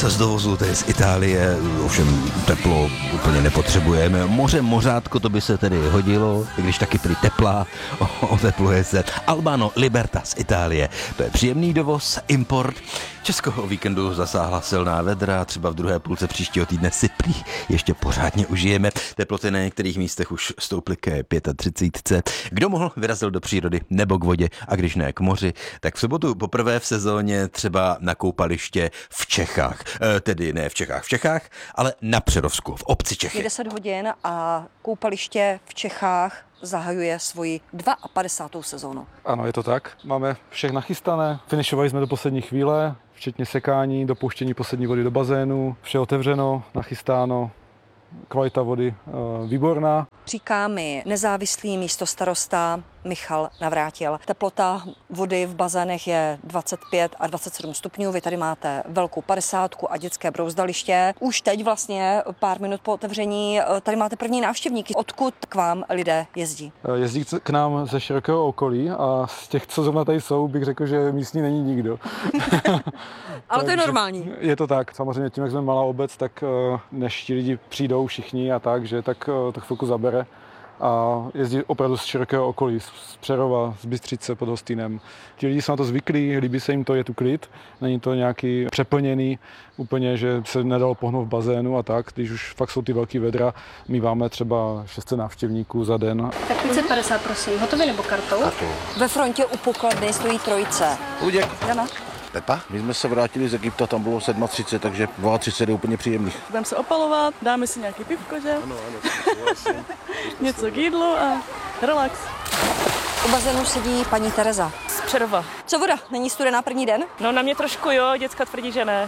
z dovozu, to je z Itálie, ovšem teplo úplně nepotřebujeme. Mořátko, to by se tedy hodilo, i když taky prý teplá, otepluje se. Albano Liberta z Itálie, to je příjemný dovoz, import. Česko o víkendu zasáhla silná vedra, třeba v druhé půlce příštího týdne si prý ještě pořádně užijeme. Teploty na některých místech už stouply ke 35. Kdo mohl, vyrazil do přírody nebo k vodě, a když ne k moři, tak v sobotu poprvé v sezóně třeba na koupaliště v Čechách. Tedy ne v Čechách, ale na Přerovsku, v obci Čechy. Je 10 hodin a koupaliště v Čechách zahajuje svoji 52. sezónu. Ano, je to tak. Máme všech nachystané. Finišovali jsme do poslední chvíle, včetně sekání, dopouštění poslední vody do bazénu. Vše otevřeno, nachystáno. Kvalita vody výborná. Říká mi nezávislý místostarosta Michal Navrátil. Teplota vody v bazénech je 25 a 27 stupňů. Vy tady máte velkou 50 a dětské brouzdaliště. Už teď vlastně pár minut po otevření tady máte první návštěvníky. Odkud k vám lidé jezdí? Jezdí k nám ze širokého okolí a z těch, co zrovna tady jsou, bych řekl, že místní není nikdo. Ale to je normální. Je to tak. Samozřejmě tím, jak jsme malá obec, tak než ti lidi přijdou všichni a tak, že tak to chvilku zabere. A jezdí opravdu z širokého okolí, z Přerova, z Bystřice pod Hostýnem. Ti lidi jsou na to zvyklí, líbí se jim to, je tu klid, není to nějaký přeplněný, úplně, že se nedalo pohnout v bazénu a tak. Když už fakt jsou ty velký vedra, míváme třeba 600 návštěvníků za den. Tak 550, prosím. Hotový nebo kartou? Ve frontě u pokladny stojí trojice. Luděk. Jana? Pepa. My jsme se vrátili z Egypta, tam bylo 37, takže 32 je úplně příjemných. Budeme se opalovat, dáme si nějaký pivko, že? Ano, vlastně. Něco k jídlu a relax. U bazénu sedí paní Tereza. Z Přerova. Co voda? Není studená první den? No na mě trošku jo, děcka tvrdí, že ne.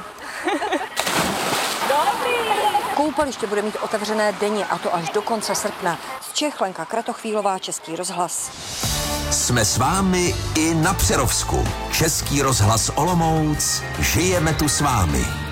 Koupaliště bude mít otevřené denně, a to až do konce srpna. Z Čech Lenka Kratochvílová, Český rozhlas. Jsme s vámi i na Přerovsku. Český rozhlas Olomouc. Žijeme tu s vámi.